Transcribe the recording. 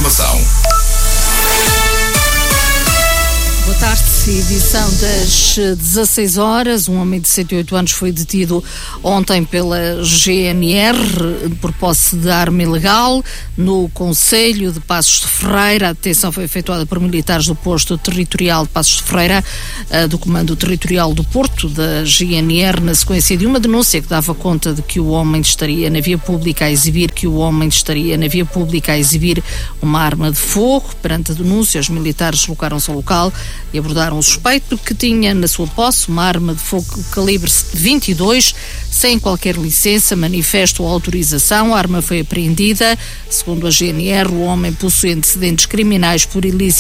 informação. Boa tarde, edição das 16 horas. Um homem de 108 anos foi detido ontem pela GNR por posse de arma ilegal no concelho de Passos de Ferreira. A detenção foi efetuada por militares do posto territorial de Passos de Ferreira, do Comando Territorial do Porto, da GNR, na sequência de uma denúncia que dava conta de que o homem estaria na via pública a exibir uma arma de fogo. Perante a denúncia, os militares deslocaram-se ao local e abordaram o suspeito, que tinha na sua posse uma arma de fogo calibre 22, sem qualquer licença, manifesto ou autorização. A arma foi apreendida. Segundo a GNR, o homem possui antecedentes criminais por ilícito